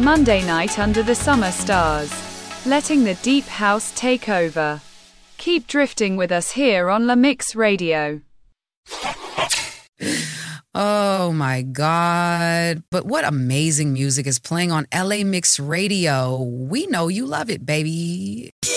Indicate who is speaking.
Speaker 1: Monday night under the summer stars, letting the deep house take over. Keep drifting with us here on La Mix Radio.
Speaker 2: Oh my God. But what amazing music is playing on LA Mix Radio. We know you love it, baby.